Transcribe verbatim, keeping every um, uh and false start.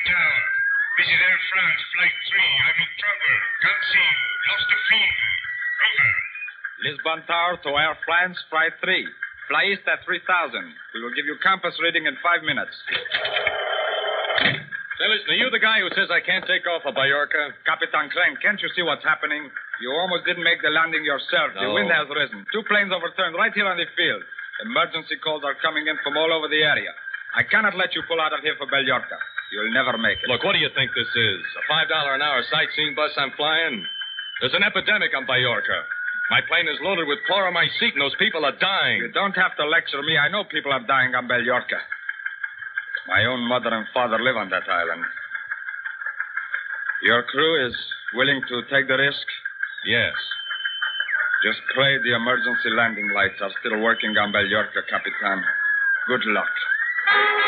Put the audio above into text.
Tower. This is Air France, Flight three. I'm in trouble. Can't see you. Lost the feed. Over. Lisbon Tower to Air France, Flight three. Fly east at three thousand. We will give you compass reading in five minutes. Say, listen, are you the guy who says I can't take off of Mallorca? Capitan Crane, can't you see what's happening? You almost didn't make the landing yourself. The No. wind has risen. Two planes overturned right here on the field. Emergency calls are coming in from all over the area. I cannot let you pull out of here for Mallorca. You'll never make it. Look, what do you think this is? A five dollars an hour sightseeing bus I'm flying? There's an epidemic on Mallorca. My plane is loaded with chloramycete, and those people are dying. You don't have to lecture me. I know people are dying on Mallorca. My own mother and father live on that island. Your crew is willing to take the risk? Yes. Just pray the emergency landing lights are still working on Mallorca, Capitan. Good luck.